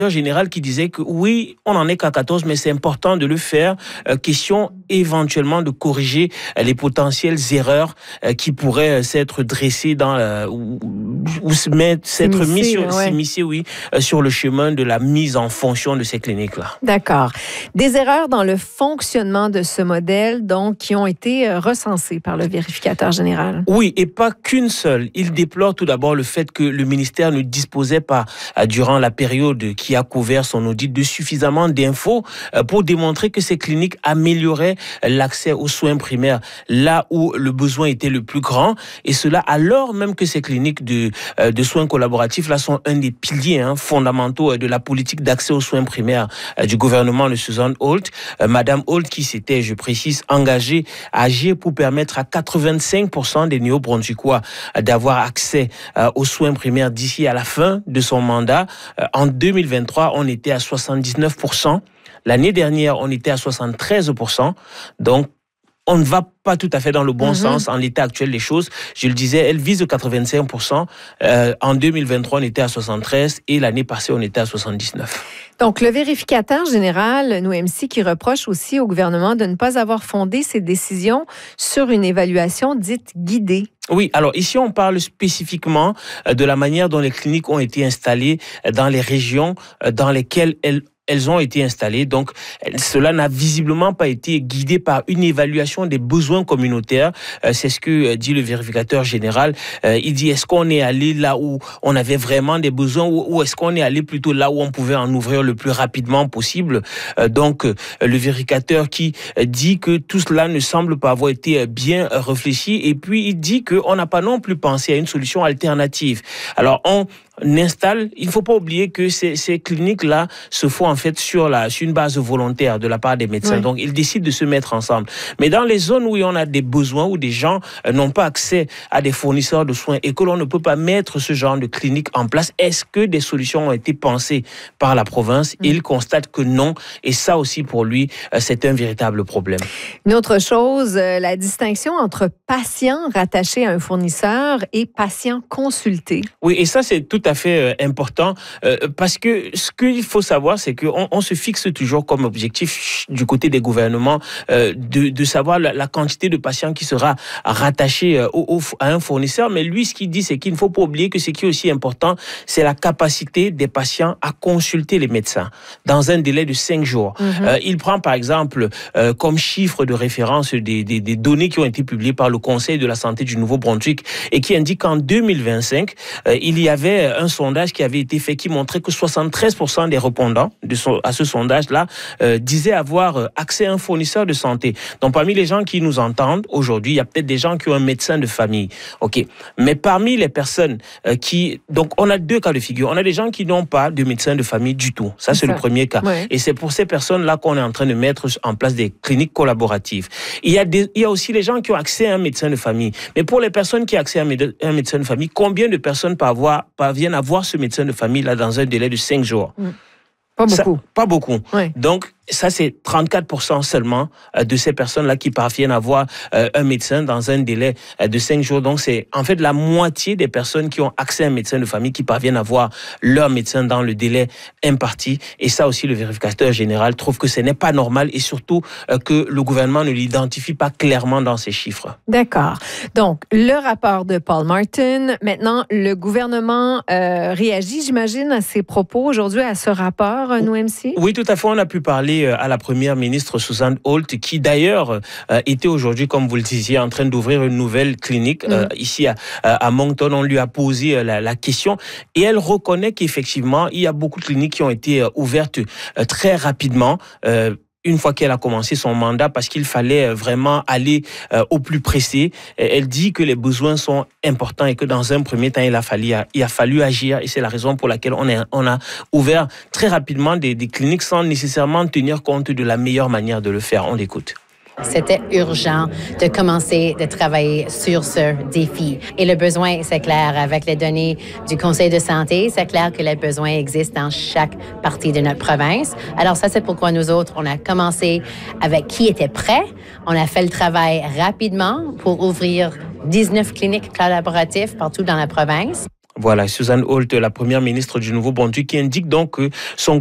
général qui disait que oui, on n'en est qu'à 14, mais c'est important de le faire. Question éventuellement de corriger les potentielles erreurs qui pourraient s'être dressées ou s'être s'immiscer sur le chemin de la mise en fonction de ces cliniques-là. D'accord. Des erreurs dans le fonctionnement de ce modèle, donc, qui ont été recensées par le vérificateur général. Oui, et pas qu'une seule. Il déplore tout d'abord le fait que le ministère ne disposait pas, durant la période qui a couvert son audit, de suffisamment d'infos pour démontrer que ces cliniques amélioraient l'accès aux soins primaires là où le besoin était le plus grand, et cela alors même que ces cliniques de soins collaboratifs là sont un des piliers fondamentaux de la politique d'accès aux soins primaires du gouvernement de Susan Holt. Madame Holt qui s'était, je précise, engagée à agir pour permettre à 85% des Néo-Brunswickois d'avoir accès aux soins primaires d'ici à la fin de son mandat. En 2023, on était à 79%. L'année dernière, on était à 73%. Donc, on ne va pas tout à fait dans le bon sens en l'état actuel des choses. Je le disais, elle vise 85%. En 2023, on était à 73% et l'année passée, on était à 79%. Donc, le vérificateur général, Nouemsi, qui reproche aussi au gouvernement de ne pas avoir fondé ses décisions sur une évaluation dite guidée. Oui, alors ici, on parle spécifiquement de la manière dont les cliniques ont été installées dans les régions dans lesquelles elles ont été installées. Donc, cela n'a visiblement pas été guidé par une évaluation des besoins communautaires. C'est ce que dit le vérificateur général. Il dit, est-ce qu'on est allé là où on avait vraiment des besoins ou est-ce qu'on est allé plutôt là où on pouvait en ouvrir le plus rapidement possible? Donc, le vérificateur qui dit que tout cela ne semble pas avoir été bien réfléchi, et puis il dit qu'on n'a pas non plus pensé à une solution alternative. Alors, on installe, il ne faut pas oublier que ces cliniques-là se font en fait sur une base volontaire de la part des médecins. Oui. Donc, ils décident de se mettre ensemble. Mais dans les zones où on a des besoins, où des gens n'ont pas accès à des fournisseurs de soins et que l'on ne peut pas mettre ce genre de clinique en place, est-ce que des solutions ont été pensées par la province? Il constate que non. Et ça aussi, pour lui, c'est un véritable problème. Une autre chose, la distinction entre patients rattachés à un fournisseur et patients consultés. Oui, et ça, c'est tout à fait important parce que ce qu'il faut savoir, c'est qu'on se fixe toujours comme objectif du côté des gouvernements de savoir la quantité de patients qui sera rattaché à un fournisseur. Mais lui, ce qu'il dit, c'est qu'il ne faut pas oublier que ce qui est aussi important, c'est la capacité des patients à consulter les médecins dans un délai de 5 jours. Il prend par exemple comme chiffre de référence des données qui ont été publiées par le Conseil de la santé du Nouveau-Brunswick et qui indiquent qu'en 2025, il y avait un sondage qui avait été fait qui montrait que 73% des répondants à ce sondage-là disaient avoir accès à un fournisseur de santé. Donc, parmi les gens qui nous entendent aujourd'hui, il y a peut-être des gens qui ont un médecin de famille. OK. Mais parmi les personnes donc, on a 2 cas de figure. On a des gens qui n'ont pas de médecin de famille du tout. Ça, c'est le premier cas. Ouais. Et c'est pour ces personnes-là qu'on est en train de mettre en place des cliniques collaboratives. Il y a aussi les gens qui ont accès à un médecin de famille. Mais pour les personnes qui ont accès à un médecin de famille, combien de personnes parviennent à voir ce médecin de famille là dans un délai de 5 jours? Pas beaucoup. Pas beaucoup. Ouais. Donc, ça, c'est 34% seulement de ces personnes-là qui parviennent à voir un médecin dans un délai de 5 jours. Donc, c'est en fait la moitié des personnes qui ont accès à un médecin de famille qui parviennent à voir leur médecin dans le délai imparti. Et ça aussi, le vérificateur général trouve que ce n'est pas normal et surtout que le gouvernement ne l'identifie pas clairement dans ces chiffres. D'accord. Donc, le rapport de Paul Martin. Maintenant, le gouvernement réagit, j'imagine, à ces propos aujourd'hui, à ce rapport, Nouemsi? Oui, tout à fait. On a pu parler à la première ministre Susan Holt, qui d'ailleurs était aujourd'hui, comme vous le disiez, en train d'ouvrir une nouvelle clinique ici à Moncton. On lui a posé la question et elle reconnaît qu'effectivement, il y a beaucoup de cliniques qui ont été ouvertes très rapidement. Une fois qu'elle a commencé son mandat, parce qu'il fallait vraiment aller au plus pressé. Elle dit que les besoins sont importants et que dans un premier temps, il a fallu agir. Et c'est la raison pour laquelle on a ouvert très rapidement des cliniques sans nécessairement tenir compte de la meilleure manière de le faire. On l'écoute. C'était urgent de commencer de travailler sur ce défi. Et le besoin, c'est clair, avec les données du Conseil de santé, c'est clair que les besoins existent dans chaque partie de notre province. Alors ça, c'est pourquoi nous autres, on a commencé avec qui était prêt. On a fait le travail rapidement pour ouvrir 19 cliniques collaboratives partout dans la province. Voilà, Susan Holt, la première ministre du Nouveau-Brunswick, qui indique donc que son